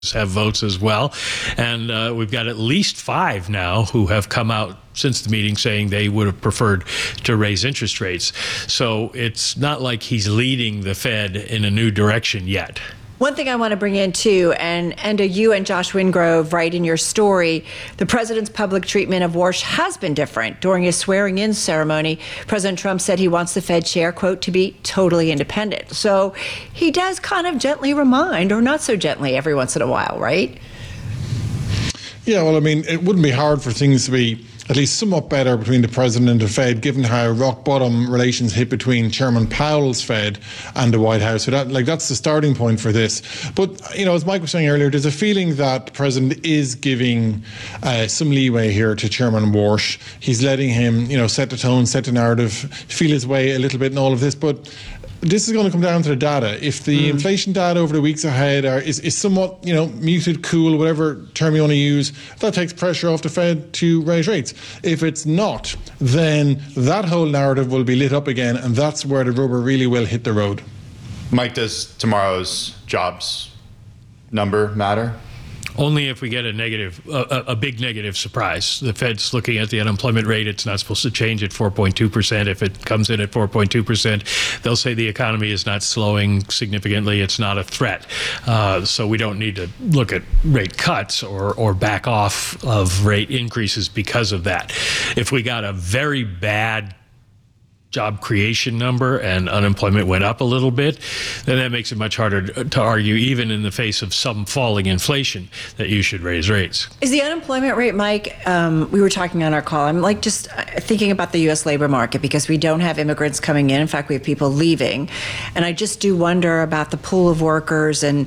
have votes as well. And we've got at least 5 now who have come out since the meeting saying they would have preferred to raise interest rates. So it's not like he's leading the Fed in a new direction yet. One thing I want to bring in too, and you and Josh Wingrove write in your story, the president's public treatment of Warsh has been different. During his swearing-in ceremony, President Trump said he wants the Fed chair, quote, to be totally independent. So he does kind of gently remind, or not so gently every once in a while, right? Yeah, well, I mean, it wouldn't be hard for things to be at least somewhat better between the president and the Fed, given how rock bottom relations hit between Chairman Powell's Fed and the White House. So that's the starting point for this. But, as Mike was saying earlier, there's a feeling that the president is giving some leeway here to Chairman Warsh. He's letting him, set the tone, set the narrative, feel his way a little bit in all of this. But this is going to come down to the data. If the inflation data over the weeks ahead is somewhat, muted, cool, whatever term you want to use, that takes pressure off the Fed to raise rates. If it's not, then that whole narrative will be lit up again, and that's where the rubber really will hit the road. Mike, does tomorrow's jobs number matter? Only if we get a big negative surprise. The Fed's looking at the unemployment rate. It's not supposed to change at 4.2%. If it comes in at 4.2%, they'll say the economy is not slowing significantly. It's not a threat. So we don't need to look at rate cuts or back off of rate increases because of that. If we got a very bad job creation number and unemployment went up a little bit, then that makes it much harder to argue, even in the face of some falling inflation, that you should raise rates. Is the unemployment rate, Mike, we were talking on our call, I'm just thinking about the U.S. labor market because we don't have immigrants coming in. In fact, we have people leaving. And I just do wonder about the pool of workers and,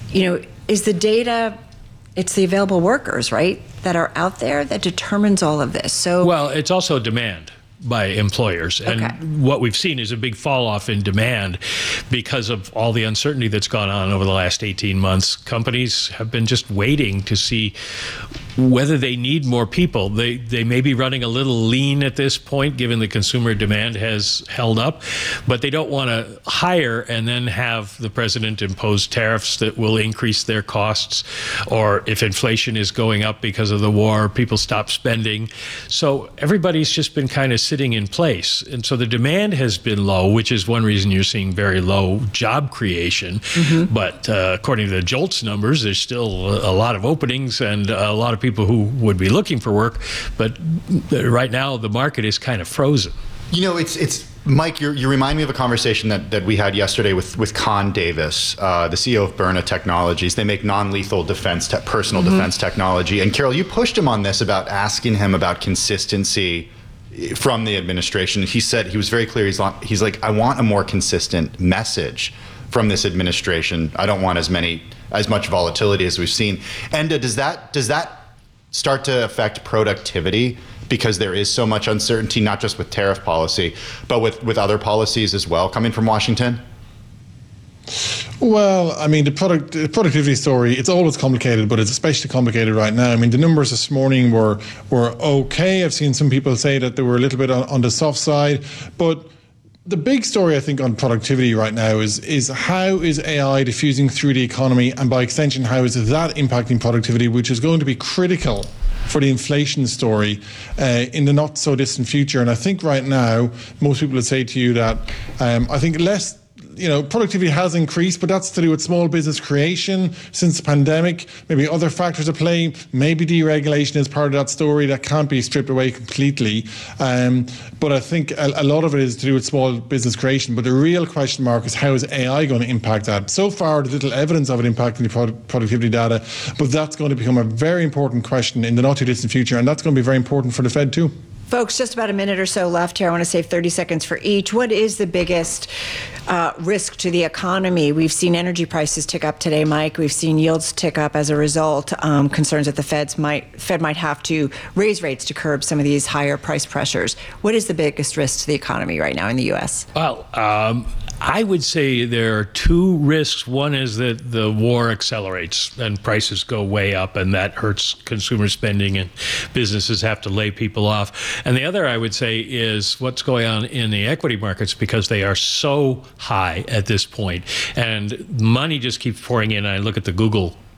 is the data, it's the available workers, right, that are out there that determines all of this. So, well, it's also demand by employers. And what we've seen is a big fall off in demand because of all the uncertainty that's gone on over the last 18 months. Companies have been just waiting to see whether they need more people. They may be running a little lean at this point, given the consumer demand has held up, but they don't want to hire and then have the president impose tariffs that will increase their costs, or if inflation is going up because of the war, people stop spending. So everybody's just been kind of sitting in place. And so the demand has been low, which is one reason you're seeing very low job creation. But according to the JOLTS numbers, there's still a lot of openings and a lot of people who would be looking for work. But right now, the market is kind of frozen. It's Mike, you remind me of a conversation that we had yesterday with Con Davis, the CEO of Byrna Technologies. They make non-lethal defense, personal defense technology. And Carol, you pushed him on this about asking him about consistency from the administration. He said, he was very clear, he's like, I want a more consistent message from this administration. I don't want as much volatility as we've seen. And does that start to affect productivity because there is so much uncertainty, not just with tariff policy, but with other policies as well coming from Washington? Well, I mean, the productivity story, it's always complicated, but it's especially complicated right now. I mean, the numbers this morning were okay. I've seen some people say that they were a little bit on the soft side, but the big story, I think, on productivity right now is how is AI diffusing through the economy, and by extension, how is that impacting productivity, which is going to be critical for the inflation story in the not so distant future. And I think right now, most people would say to you that I think productivity has increased, but that's to do with small business creation since the pandemic. Maybe other factors at play. Maybe deregulation is part of that story that can't be stripped away completely. But I think a lot of it is to do with small business creation. But the real question mark is, how is AI going to impact that? So far, there's little evidence of it impacting the productivity data, but that's going to become a very important question in the not too distant future, and that's going to be very important for the Fed too. Folks, just about a minute or so left here. I want to save 30 seconds for each. What is the biggest risk to the economy? We've seen energy prices tick up today, Mike. We've seen yields tick up as a result. Concerns that the Fed might have to raise rates to curb some of these higher price pressures. What is the biggest risk to the economy right now in the U.S.? Well, I would say there are two risks. One is that the war accelerates and prices go way up, and that hurts consumer spending and businesses have to lay people off. And the other, I would say, is what's going on in the equity markets, because they are so high at this point and money just keeps pouring in. I look at the Google